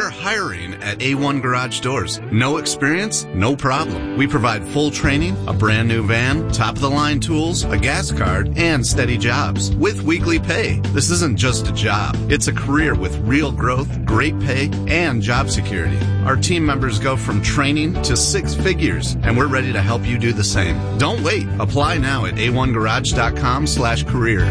are hiring at A1 Garage Doors. No experience? No problem. We provide full training, a brand new van, top-of-the-line tools, a gas card, and steady jobs with weekly pay. This isn't just a job. It's a career with real growth, great pay, and job security. Our team members go from training to 6 figures, and we're ready to help you do the same. Don't wait. Apply now at a1garage.com/careers.